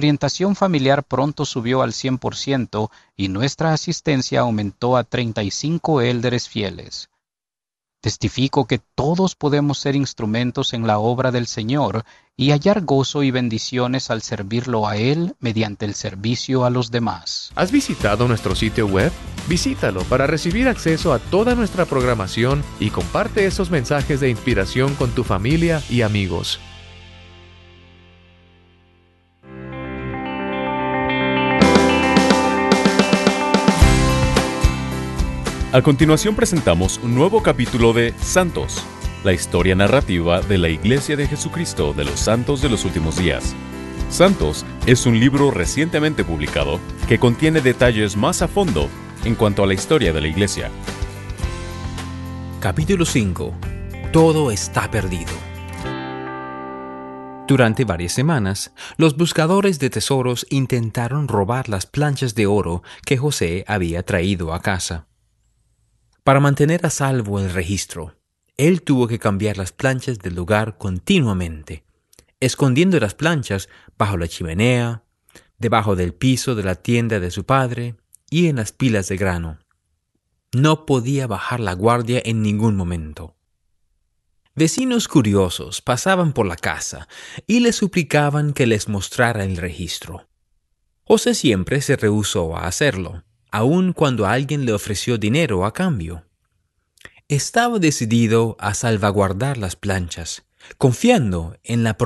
orientación familiar pronto subió al 100% y nuestra asistencia aumentó a 35 élderes fieles. Testifico que todos podemos ser instrumentos en la obra del Señor y hallar gozo y bendiciones al servirlo a Él mediante el servicio a los demás. ¿Has visitado nuestro sitio web? Visítalo para recibir acceso a toda nuestra programación y comparte esos mensajes de inspiración con tu familia y amigos. A continuación presentamos un nuevo capítulo de Santos, la historia narrativa de la Iglesia de Jesucristo de los Santos de los Últimos Días. Santos es un libro recientemente publicado que contiene detalles más a fondo en cuanto a la historia de la Iglesia. Capítulo 5. Todo está perdido. Durante varias semanas, los buscadores de tesoros intentaron robar las planchas de oro que José había traído a casa. Para mantener a salvo el registro, él tuvo que cambiar las planchas del lugar continuamente, escondiendo las planchas bajo la chimenea, debajo del piso de la tienda de su padre y en las pilas de grano. No podía bajar la guardia en ningún momento. Vecinos curiosos pasaban por la casa y le suplicaban que les mostrara el registro. José siempre se rehusó a hacerlo, aun cuando alguien le ofreció dinero a cambio. Estaba decidido a salvaguardar las planchas, confiando en la